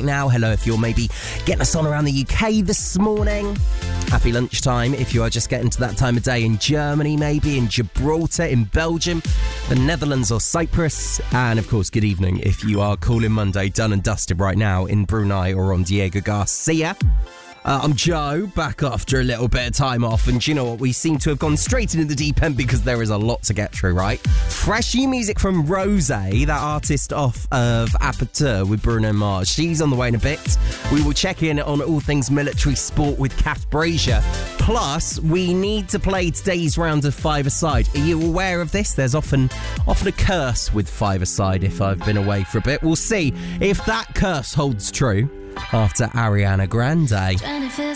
now. Hello if you're maybe getting us on around the UK this morning. Happy lunchtime if you are just getting to that time of day in Germany, maybe in Gibraltar, in Belgium, the Netherlands or Cyprus. And of course, good evening if you are calling Monday done and dusted right now in Brunei or on Diego Garcia. I'm Joe, back after a little bit of time off, and do you know what? We seem to have gone straight into the deep end because there is a lot to get through, right? Fresh new music from Rose, that artist off of Aperture with Bruno Mars. She's on the way in a bit. We will check in on all things military sport with Kath Brazier. Plus, we need to play today's round of five-a-side. Are you aware of this? There's often a curse with five-a-side if I've been away for a bit. We'll see if that curse holds true after Ariana Grande.